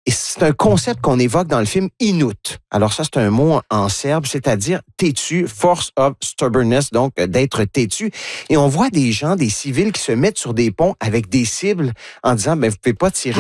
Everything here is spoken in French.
Et c'est un concept qu'on évoque dans le film Inut. Alors ça, c'est un mot en serbe, c'est-à-dire têtu, force of stubbornness, donc d'être têtu. Et on voit des gens, des civils qui se mettent sur des ponts avec des cibles en disant, ben vous pouvez pas tirer